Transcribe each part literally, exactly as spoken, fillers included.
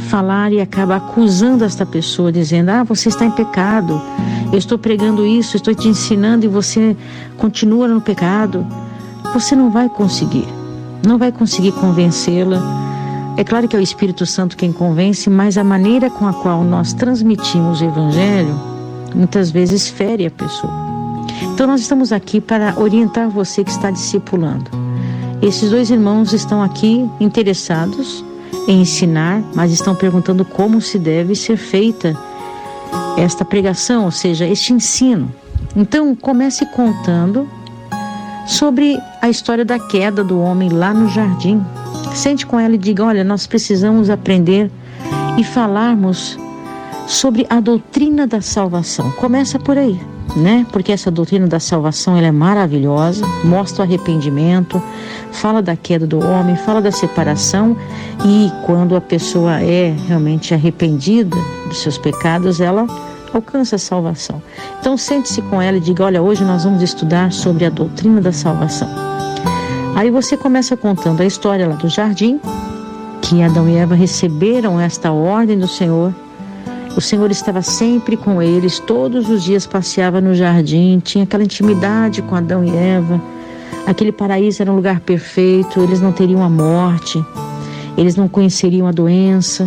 falar e acaba acusando esta pessoa, dizendo: ah, você está em pecado, eu estou pregando isso, estou te ensinando e você continua no pecado, você não vai conseguir, não vai conseguir convencê-la. É claro que é o Espírito Santo quem convence, mas a maneira com a qual nós transmitimos o Evangelho muitas vezes fere a pessoa. Então nós estamos aqui para orientar você que está discipulando. Esses dois irmãos estão aqui interessados em ensinar, mas estão perguntando como se deve ser feita esta pregação, ou seja, este ensino. Então comece contando sobre a história da queda do homem lá no jardim. Sente com ela e diga: olha, nós precisamos aprender e falarmos sobre a doutrina da salvação. Começa por aí, né? Porque essa doutrina da salvação, ela é maravilhosa, mostra o arrependimento, fala da queda do homem, fala da separação, e quando a pessoa é realmente arrependida dos seus pecados, ela alcança a salvação. Então sente-se com ela e diga: olha, hoje nós vamos estudar sobre a doutrina da salvação. Aí você começa contando a história lá do jardim, que Adão e Eva receberam esta ordem do Senhor. O Senhor estava sempre com eles, todos os dias passeava no jardim, tinha aquela intimidade com Adão e Eva. Aquele paraíso era um lugar perfeito, eles não teriam a morte, eles não conheceriam a doença,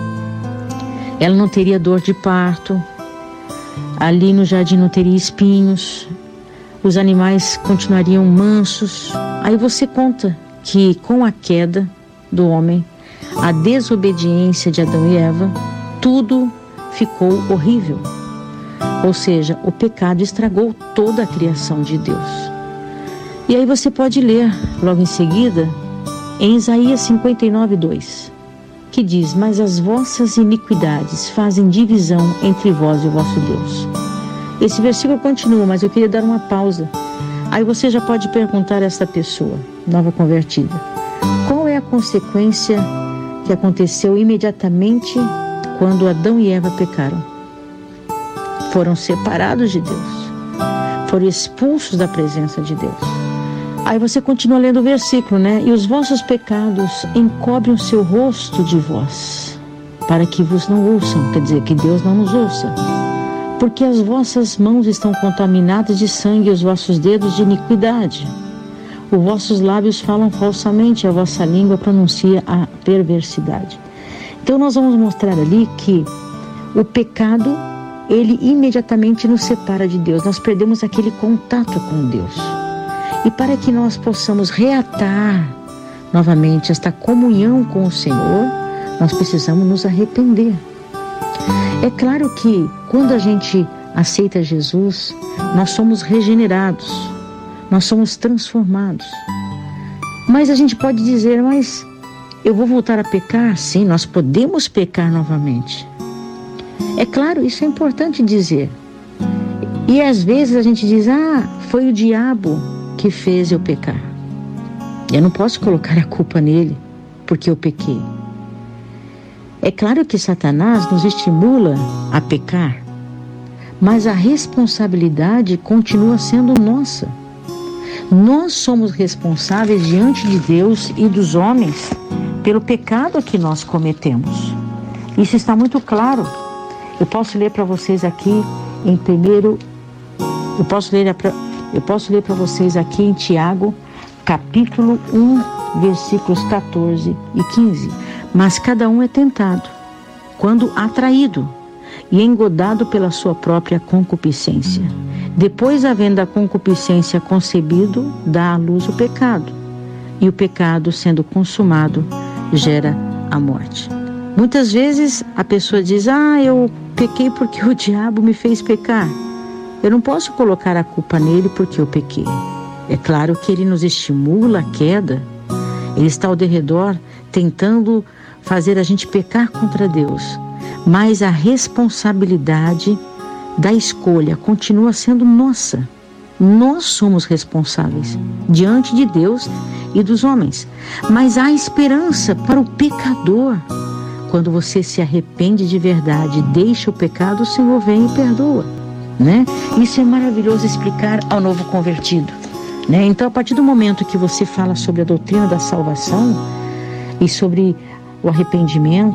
ela não teria dor de parto, ali no jardim não teria espinhos, os animais continuariam mansos. Aí você conta que com a queda do homem, a desobediência de Adão e Eva, tudo ficou horrível. Ou seja, o pecado estragou toda a criação de Deus. E aí você pode ler logo em seguida em Isaías cinquenta e nove, dois, que diz: mas as vossas iniquidades fazem divisão entre vós e o vosso Deus. Esse versículo continua, mas eu queria dar uma pausa. Aí você já pode perguntar a esta pessoa nova convertida: qual é a consequência que aconteceu imediatamente quando Adão e Eva pecaram? Foram separados de Deus, foram expulsos da presença de Deus. Aí você continua lendo o versículo, né? E os vossos pecados encobrem o seu rosto de vós, para que vos não ouçam. Quer dizer, que Deus não nos ouça. Porque as vossas mãos estão contaminadas de sangue e os vossos dedos de iniquidade. Os vossos lábios falam falsamente, a vossa língua pronuncia a perversidade. Então nós vamos mostrar ali que o pecado, ele imediatamente nos separa de Deus. Nós perdemos aquele contato com Deus. E para que nós possamos reatar novamente esta comunhão com o Senhor, nós precisamos nos arrepender. É claro que quando a gente aceita Jesus, nós somos regenerados, nós somos transformados. Mas a gente pode dizer: mas eu vou voltar a pecar? Sim, nós podemos pecar novamente. É claro, isso é importante dizer. E às vezes a gente diz: ah, foi o diabo que fez eu pecar. Eu não posso colocar a culpa nele porque eu pequei. É claro que Satanás nos estimula a pecar, mas a responsabilidade continua sendo nossa. Nós somos responsáveis diante de Deus e dos homens pelo pecado que nós cometemos. Isso está muito claro. Eu posso ler para vocês aqui em primeiro, eu posso ler para eu posso ler para vocês aqui em Tiago, capítulo um, versículos catorze e quinze. Mas cada um é tentado, quando atraído e engodado pela sua própria concupiscência. Depois, havendo a concupiscência concebido, dá à luz o pecado. E o pecado, sendo consumado, gera a morte. Muitas vezes a pessoa diz: ah, eu pequei porque o diabo me fez pecar. Eu não posso colocar a culpa nele porque eu pequei. É claro que ele nos estimula a queda. Ele está ao derredor tentando fazer a gente pecar contra Deus. Mas a responsabilidade da escolha continua sendo nossa. Nós somos responsáveis diante de Deus e dos homens. Mas há esperança para o pecador. Quando você se arrepende de verdade, deixa o pecado, o Senhor vem e perdoa, né? Isso é maravilhoso explicar ao novo convertido, né? Então, a partir do momento que você fala sobre a doutrina da salvação e sobre o arrependimento,